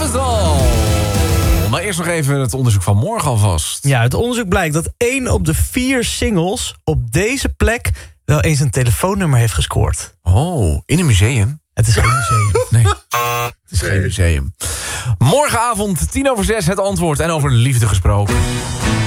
Crystal. Maar eerst nog even het onderzoek van morgen alvast. Ja, het onderzoek blijkt dat 1 op de 4 singles op deze plek wel eens een telefoonnummer heeft gescoord. Oh, in een museum? Het is geen museum. Nee, het is geen museum. Morgenavond 5:50 het antwoord en over liefde gesproken.